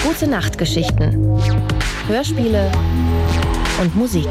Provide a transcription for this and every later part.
Gute-Nacht-Geschichten, Hörspiele und Musik.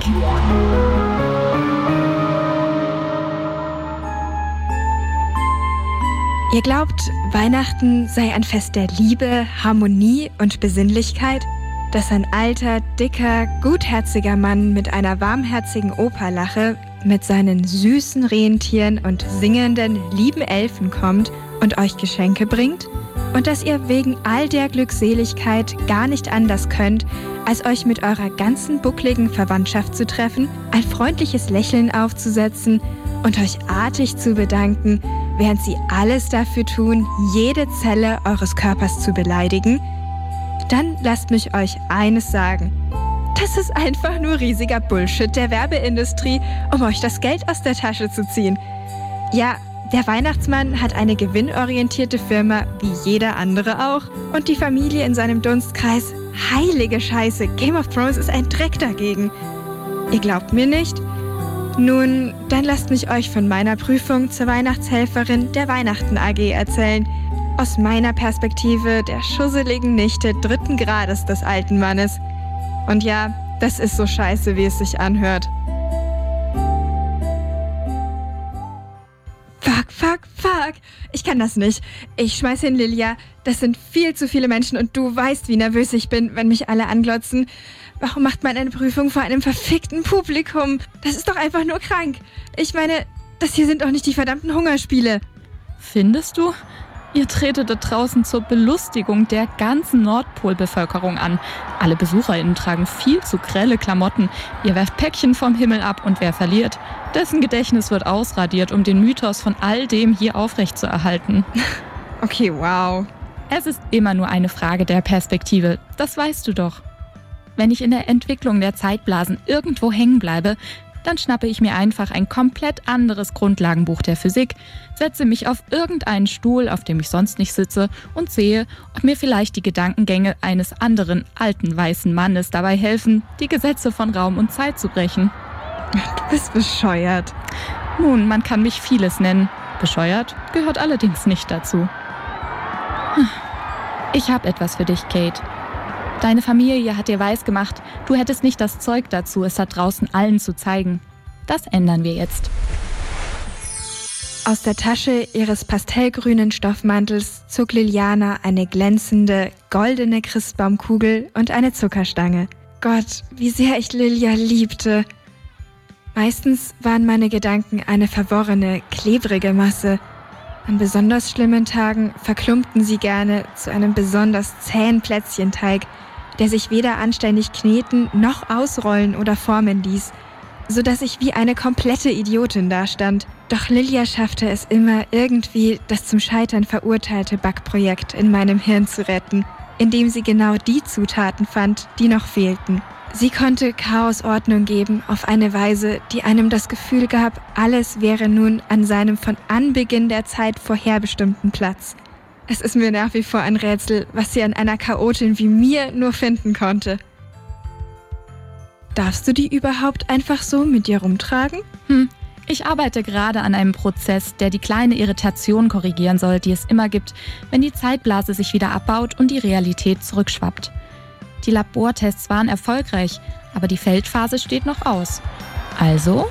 Ihr glaubt, Weihnachten sei ein Fest der Liebe, Harmonie und Besinnlichkeit? Dass ein alter, dicker, gutherziger Mann mit einer warmherzigen Operlache mit seinen süßen Rentieren und singenden, lieben Elfen kommt und euch Geschenke bringt? Und dass ihr wegen all der Glückseligkeit gar nicht anders könnt, als euch mit eurer ganzen buckligen Verwandtschaft zu treffen, ein freundliches Lächeln aufzusetzen und euch artig zu bedanken, während sie alles dafür tun, jede Zelle eures Körpers zu beleidigen? Dann lasst mich euch eines sagen. Das ist einfach nur riesiger Bullshit der Werbeindustrie, um euch das Geld aus der Tasche zu ziehen. Ja, der Weihnachtsmann hat eine gewinnorientierte Firma, wie jeder andere auch. Und die Familie in seinem Dunstkreis, heilige Scheiße, Game of Thrones ist ein Dreck dagegen. Ihr glaubt mir nicht? Nun, dann lasst mich euch von meiner Prüfung zur Weihnachtshelferin der Weihnachten AG erzählen. Aus meiner Perspektive der schusseligen Nichte 3. Grades des alten Mannes. Und ja, das ist so scheiße, wie es sich anhört. Fuck. Ich kann das nicht. Ich schmeiß hin, Lilia. Das sind viel zu viele Menschen und du weißt, wie nervös ich bin, wenn mich alle anglotzen. Warum macht man eine Prüfung vor einem verfickten Publikum? Das ist doch einfach nur krank. Ich meine, das hier sind doch nicht die verdammten Hungerspiele. Findest du? Ihr tretet da draußen zur Belustigung der ganzen Nordpolbevölkerung an. Alle BesucherInnen tragen viel zu grelle Klamotten. Ihr werft Päckchen vom Himmel ab und wer verliert, dessen Gedächtnis wird ausradiert, um den Mythos von all dem hier aufrechtzuerhalten. Okay, wow. Es ist immer nur eine Frage der Perspektive, das weißt du doch. Wenn ich in der Entwicklung der Zeitblasen irgendwo hängen bleibe, dann schnappe ich mir einfach ein komplett anderes Grundlagenbuch der Physik, setze mich auf irgendeinen Stuhl, auf dem ich sonst nicht sitze und sehe, ob mir vielleicht die Gedankengänge eines anderen, alten, weißen Mannes dabei helfen, die Gesetze von Raum und Zeit zu brechen. Du bist bescheuert. Nun, man kann mich vieles nennen. Bescheuert gehört allerdings nicht dazu. Ich habe etwas für dich, Kate. Deine Familie hat dir weisgemacht, du hättest nicht das Zeug dazu, es da draußen allen zu zeigen. Das ändern wir jetzt. Aus der Tasche ihres pastellgrünen Stoffmantels zog Liliana eine glänzende, goldene Christbaumkugel und eine Zuckerstange. Gott, wie sehr ich Lilia liebte. Meistens waren meine Gedanken eine verworrene, klebrige Masse. An besonders schlimmen Tagen verklumpten sie gerne zu einem besonders zähen Plätzchenteig, der sich weder anständig kneten noch ausrollen oder formen ließ, so dass ich wie eine komplette Idiotin dastand. Doch Lilia schaffte es immer irgendwie, das zum Scheitern verurteilte Backprojekt in meinem Hirn zu retten, indem sie genau die Zutaten fand, die noch fehlten. Sie konnte Chaos Ordnung geben auf eine Weise, die einem das Gefühl gab, alles wäre nun an seinem von Anbeginn der Zeit vorherbestimmten Platz. Es ist mir nach wie vor ein Rätsel, was sie an einer Chaotin wie mir nur finden konnte. Darfst du die überhaupt einfach so mit dir rumtragen? Ich arbeite gerade an einem Prozess, der die kleine Irritation korrigieren soll, die es immer gibt, wenn die Zeitblase sich wieder abbaut und die Realität zurückschwappt. Die Labortests waren erfolgreich, aber die Feldphase steht noch aus. Also?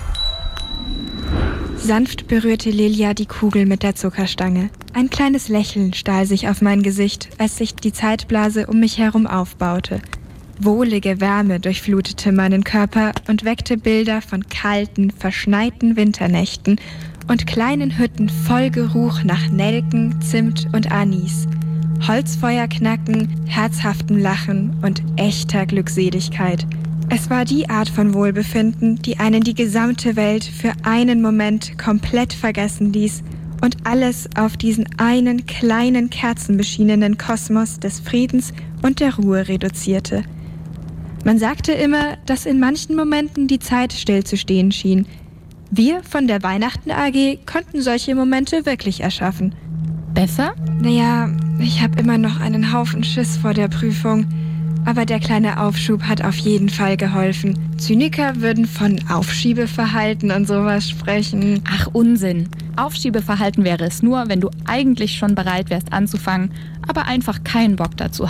Sanft berührte Lilia die Kugel mit der Zuckerstange. Ein kleines Lächeln stahl sich auf mein Gesicht, als sich die Zeitblase um mich herum aufbaute. Wohlige Wärme durchflutete meinen Körper und weckte Bilder von kalten, verschneiten Winternächten und kleinen Hütten voll Geruch nach Nelken, Zimt und Anis. Holzfeuer knacken, herzhaftem Lachen und echter Glückseligkeit. Es war die Art von Wohlbefinden, die einen die gesamte Welt für einen Moment komplett vergessen ließ und alles auf diesen einen kleinen kerzenbeschienenen Kosmos des Friedens und der Ruhe reduzierte. Man sagte immer, dass in manchen Momenten die Zeit stillzustehen schien. Wir von der Weihnachten AG konnten solche Momente wirklich erschaffen. Besser? Naja, ich habe immer noch einen Haufen Schiss vor der Prüfung. Aber der kleine Aufschub hat auf jeden Fall geholfen. Zyniker würden von Aufschiebeverhalten und sowas sprechen. Ach, Unsinn. Aufschiebeverhalten wäre es nur, wenn du eigentlich schon bereit wärst anzufangen, aber einfach keinen Bock dazu